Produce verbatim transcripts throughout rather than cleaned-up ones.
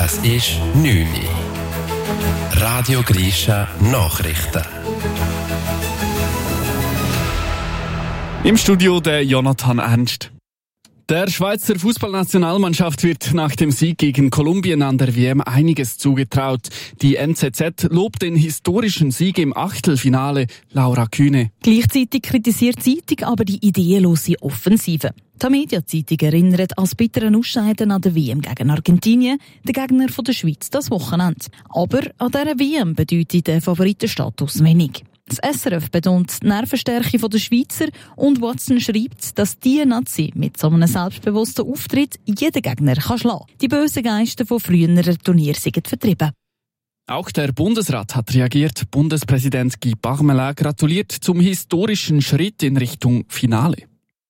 Es ist neun Uhr. Radio Grisha Nachrichten. Im Studio der Jonathan Ernst. Der Schweizer Fußballnationalmannschaft wird nach dem Sieg gegen Kolumbien an der W M einiges zugetraut. Die N Z Z lobt den historischen Sieg im Achtelfinale. Laura Kühne. Gleichzeitig kritisiert die Zeitung aber die ideenlose Offensive. Die Media-Zeitung erinnert als bitteren Ausscheiden an der W M gegen Argentinien, der Gegner von der Schweiz, das Wochenende. Aber an dieser W M bedeutet der Favoritenstatus wenig. Das S R F betont die Nervenstärke der Schweizer und Watson schreibt, dass diese Nazi mit so einem selbstbewussten Auftritt jeden Gegner kann schlagen kann. Die bösen Geister von früheren Turnieren sind vertrieben. Auch der Bundesrat hat reagiert. Bundespräsident Guy Parmelin gratuliert zum historischen Schritt in Richtung Finale.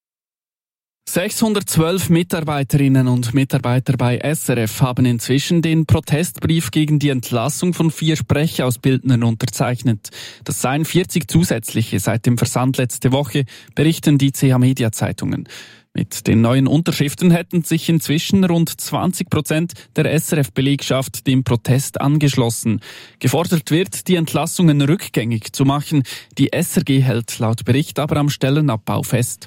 sechshundertzwölf Mitarbeiterinnen und Mitarbeiter bei S R F haben inzwischen den Protestbrief gegen die Entlassung von vier Sprechausbildnern unterzeichnet. Das seien vierzig zusätzliche seit dem Versand letzte Woche, berichten die C H-Media-Zeitungen. Mit den neuen Unterschriften hätten sich inzwischen rund zwanzig Prozent der S R F-Belegschaft dem Protest angeschlossen. Gefordert wird, die Entlassungen rückgängig zu machen. Die S R G hält laut Bericht aber am Stellenabbau fest.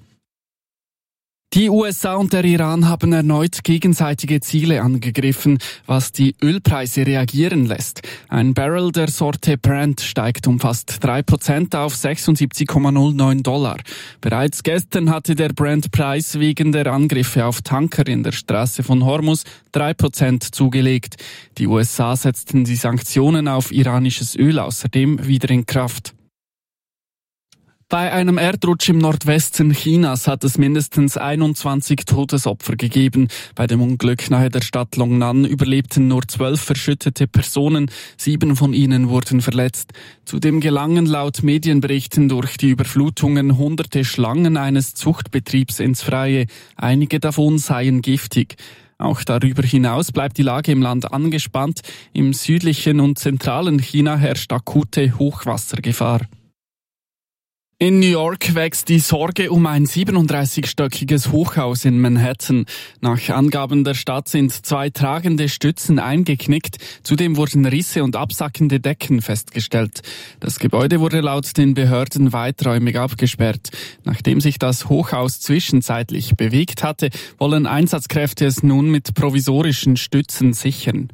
Die U S A und der Iran haben erneut gegenseitige Ziele angegriffen, was die Ölpreise reagieren lässt. Ein Barrel der Sorte Brent steigt um fast drei Prozent auf sechsundsiebzig Komma null neun Dollar. Bereits gestern hatte der Brent-Preis wegen der Angriffe auf Tanker in der Straße von Hormuz drei Prozent zugelegt. Die U S A setzten die Sanktionen auf iranisches Öl außerdem wieder in Kraft. Bei einem Erdrutsch im Nordwesten Chinas hat es mindestens einundzwanzig Todesopfer gegeben. Bei dem Unglück nahe der Stadt Longnan überlebten nur zwölf verschüttete Personen. Sieben von ihnen wurden verletzt. Zudem gelangen laut Medienberichten durch die Überflutungen hunderte Schlangen eines Zuchtbetriebs ins Freie. Einige davon seien giftig. Auch darüber hinaus bleibt die Lage im Land angespannt. Im südlichen und zentralen China herrscht akute Hochwassergefahr. In New York wächst die Sorge um ein siebenunddreißigstöckiges Hochhaus in Manhattan. Nach Angaben der Stadt sind zwei tragende Stützen eingeknickt. Zudem wurden Risse und absackende Decken festgestellt. Das Gebäude wurde laut den Behörden weiträumig abgesperrt. Nachdem sich das Hochhaus zwischenzeitlich bewegt hatte, wollen Einsatzkräfte es nun mit provisorischen Stützen sichern.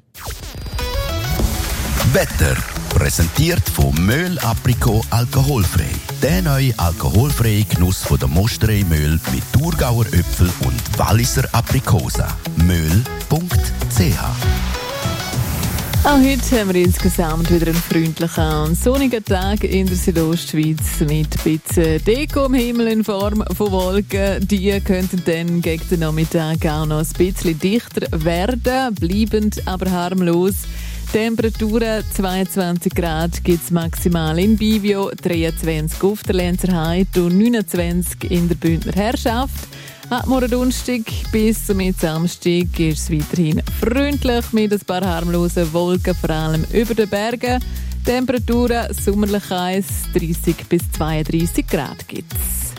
Wetter. Präsentiert von Möhl Aprikot alkoholfrei. Der neue alkoholfreie Genuss von der Mosterei Möhl mit Thurgauer Äpfel und Walliser Aprikosen. möhl punkt c h. Auch heute haben wir insgesamt wieder einen freundlichen und sonnigen Tag in der Südostschweiz mit ein bisschen Deko im Himmel in Form von Wolken. Die könnten dann gegen den Nachmittag auch noch ein bisschen dichter werden, bleibend aber harmlos. Temperaturen zweiundzwanzig Grad gibt es maximal in Bivio, dreiundzwanzig auf der Lenzerheide und neunundzwanzig in der Bündner Herrschaft. Ab morgen Donnerstag bis zum Samstag ist es weiterhin freundlich mit ein paar harmlosen Wolken, vor allem über den Bergen. Temperaturen sommerlich heiß, dreißig bis zweiunddreißig Grad gibt es.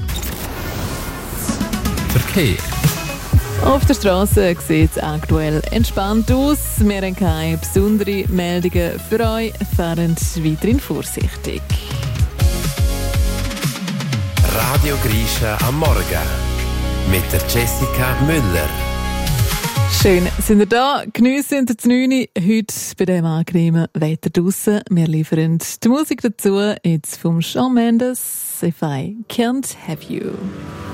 Verkehr. Auf der Straße sieht es aktuell entspannt aus. Wir haben keine besonderen Meldungen für euch. Fahren weiterhin vorsichtig. Radio Grisha am Morgen mit der Jessica Müller. Schön, sind ihr da? Geniessen das neun Uhr heute bei diesem angenehmen Wetter draussen. Wir liefern die Musik dazu, jetzt vom Shawn Mendes, If I Can't Have You.